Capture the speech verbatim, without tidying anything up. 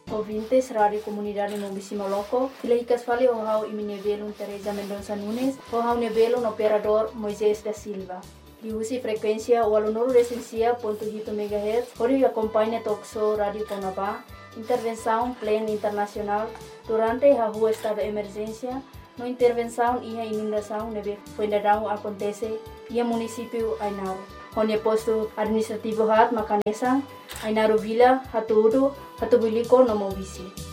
ouvintes Rádio Comunidade Mobisi Moloco, Filhicas fale o hau iminebelo Teresa Mendonça Nunes, o hau nebelo no operador Moisés da Silva. Diusi frequência o aluno recensia ponto oito megahertz, onde acompanha Toxo Rádio Conabá, intervenção plena internacional durante a rua estado de emergência, no intervenção e a inundação neve Fuendadão acontece e a município Ainaro. Onde posto administrativo hat Macanesang, Ainaro Vila, Hatuudu, Hatubuliko no Mobisi.